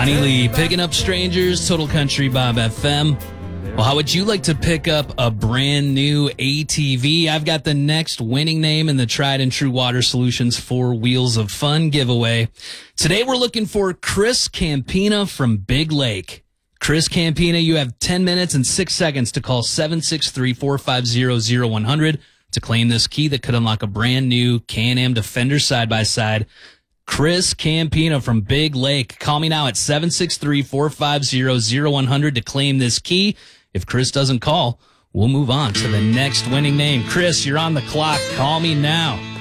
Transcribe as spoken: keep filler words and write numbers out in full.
Ronnie Lee, picking up strangers, Total Country Bob F M. Well, how would you like to pick up a brand new A T V? I've got the next winning name in the Tried and True Water Solutions four Wheels of Fun giveaway. Today we're looking for Chris Campina from Big Lake. Chris Campina, you have ten minutes and six seconds to call seven six three, four five zero, zero one hundred to claim this key that could unlock a brand new Can-Am Defender side-by-side. Chris Campina from Big Lake. Call me now at seven six three, four five zero, zero one hundred to claim this key. If Chris doesn't call, we'll move on to the next winning name. Chris, you're on the clock. Call me now.